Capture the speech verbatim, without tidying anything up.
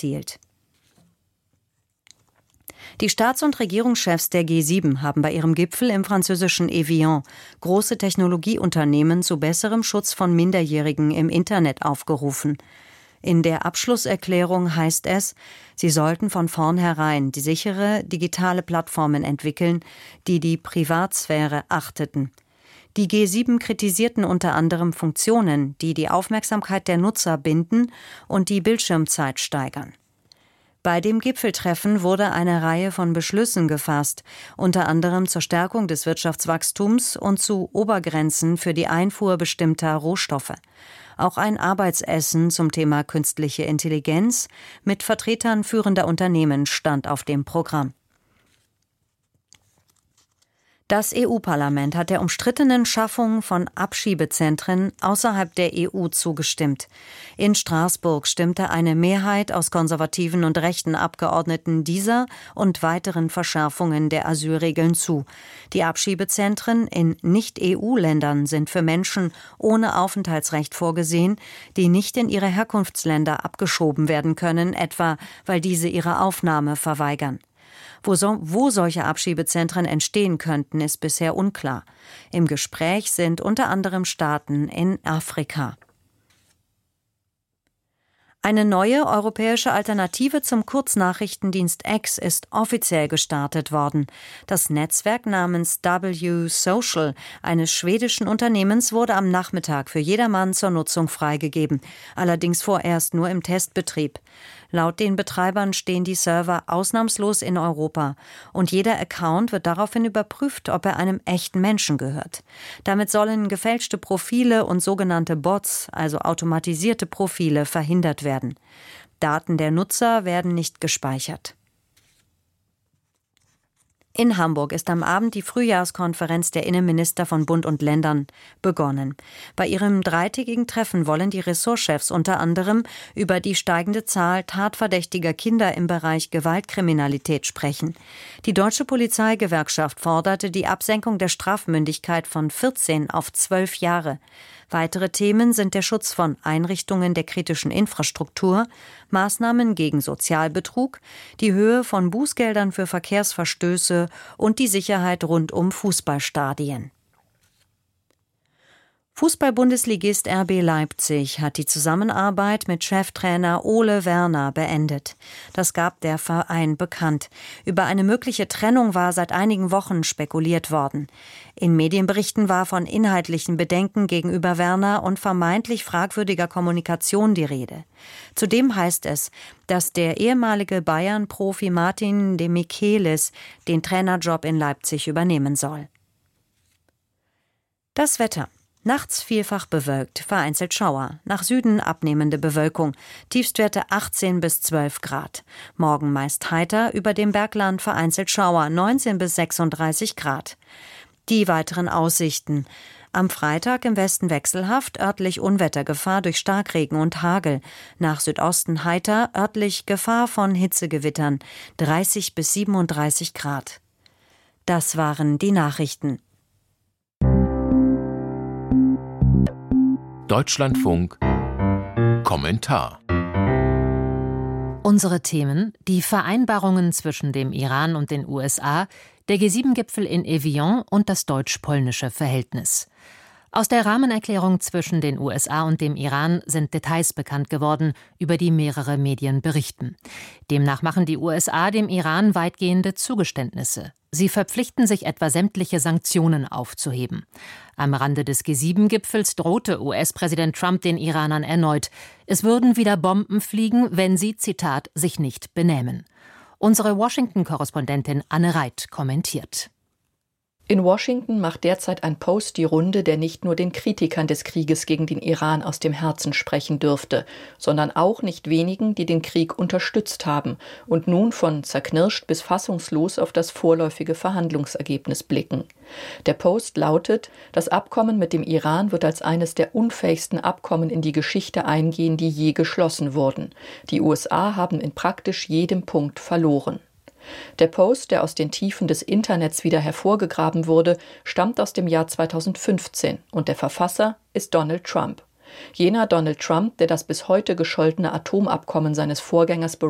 erzielt. Die Staats- und Regierungschefs der G sieben haben bei ihrem Gipfel im französischen Evian große Technologieunternehmen zu besserem Schutz von Minderjährigen im Internet aufgerufen. In der Abschlusserklärung heißt es, sie sollten von vornherein die sichere digitale Plattformen entwickeln, die die Privatsphäre achteten. Die G sieben kritisierten unter anderem Funktionen, die die Aufmerksamkeit der Nutzer binden und die Bildschirmzeit steigern. Bei dem Gipfeltreffen wurde eine Reihe von Beschlüssen gefasst, unter anderem zur Stärkung des Wirtschaftswachstums und zu Obergrenzen für die Einfuhr bestimmter Rohstoffe. Auch ein Arbeitsessen zum Thema künstliche Intelligenz mit Vertretern führender Unternehmen stand auf dem Programm. Das E U-Parlament hat der umstrittenen Schaffung von Abschiebezentren außerhalb der E U zugestimmt. In Straßburg stimmte eine Mehrheit aus konservativen und rechten Abgeordneten dieser und weiteren Verschärfungen der Asylregeln zu. Die Abschiebezentren in Nicht-E U-Ländern sind für Menschen ohne Aufenthaltsrecht vorgesehen, die nicht in ihre Herkunftsländer abgeschoben werden können, etwa weil diese ihre Aufnahme verweigern. Wo, so, wo solche Abschiebezentren entstehen könnten, ist bisher unklar. Im Gespräch sind unter anderem Staaten in Afrika. Eine neue europäische Alternative zum Kurznachrichtendienst X ist offiziell gestartet worden. Das Netzwerk namens W Social eines schwedischen Unternehmens wurde am Nachmittag für jedermann zur Nutzung freigegeben, allerdings vorerst nur im Testbetrieb. Laut den Betreibern stehen die Server ausnahmslos in Europa und jeder Account wird daraufhin überprüft, ob er einem echten Menschen gehört. Damit sollen gefälschte Profile und sogenannte Bots, also automatisierte Profile, verhindert werden. Daten der Nutzer werden nicht gespeichert. In Hamburg ist am Abend die Frühjahrskonferenz der Innenminister von Bund und Ländern begonnen. Bei ihrem dreitägigen Treffen wollen die Ressortchefs unter anderem über die steigende Zahl tatverdächtiger Kinder im Bereich Gewaltkriminalität sprechen. Die Deutsche Polizeigewerkschaft forderte die Absenkung der Strafmündigkeit von vierzehn auf zwölf Jahre. Weitere Themen sind der Schutz von Einrichtungen der kritischen Infrastruktur, Maßnahmen gegen Sozialbetrug, die Höhe von Bußgeldern für Verkehrsverstöße und die Sicherheit rund um Fußballstadien. Fußball-Bundesligist R B Leipzig hat die Zusammenarbeit mit Cheftrainer Ole Werner beendet. Das gab der Verein bekannt. Über eine mögliche Trennung war seit einigen Wochen spekuliert worden. In Medienberichten war von inhaltlichen Bedenken gegenüber Werner und vermeintlich fragwürdiger Kommunikation die Rede. Zudem heißt es, dass der ehemalige Bayern-Profi Martin de Michelis den Trainerjob in Leipzig übernehmen soll. Das Wetter. Nachts vielfach bewölkt, vereinzelt Schauer, nach Süden abnehmende Bewölkung, Tiefstwerte achtzehn bis zwölf Grad. Morgen meist heiter, über dem Bergland vereinzelt Schauer, neunzehn bis sechsunddreißig Grad. Die weiteren Aussichten. Am Freitag im Westen wechselhaft, örtlich Unwettergefahr durch Starkregen und Hagel. Nach Südosten heiter, örtlich Gefahr von Hitzegewittern, dreißig bis siebenunddreißig Grad. Das waren die Nachrichten. Deutschlandfunk Kommentar. Unsere Themen: die Vereinbarungen zwischen dem Iran und den U S A, der G sieben Gipfel in Evian und das deutsch-polnische Verhältnis. Aus der Rahmenerklärung zwischen den U S A und dem Iran sind Details bekannt geworden, über die mehrere Medien berichten. Demnach machen die U S A dem Iran weitgehende Zugeständnisse. Sie verpflichten sich etwa, sämtliche Sanktionen aufzuheben. Am Rande des G sieben Gipfels drohte U S-Präsident Trump den Iranern erneut. Es würden wieder Bomben fliegen, wenn sie, Zitat, sich nicht benähmen. Unsere Washington-Korrespondentin Anne Reit kommentiert. In Washington macht derzeit ein Post die Runde, der nicht nur den Kritikern des Krieges gegen den Iran aus dem Herzen sprechen dürfte, sondern auch nicht wenigen, die den Krieg unterstützt haben und nun von zerknirscht bis fassungslos auf das vorläufige Verhandlungsergebnis blicken. Der Post lautet: Das Abkommen mit dem Iran wird als eines der unfähigsten Abkommen in die Geschichte eingehen, die je geschlossen wurden. Die U S A haben in praktisch jedem Punkt verloren. Der Post, der aus den Tiefen des Internets wieder hervorgegraben wurde, stammt aus dem Jahr zweitausendfünfzehn und der Verfasser ist Donald Trump. Jener Donald Trump, der das bis heute gescholtene Atomabkommen seines Vorgängers